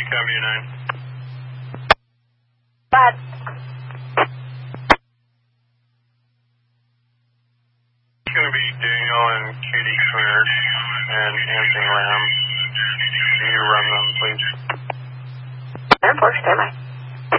79. Bud. It's going to be Daniel and Katie Clear and Anthony Lamb. Can you run them, please? Airport, stand by.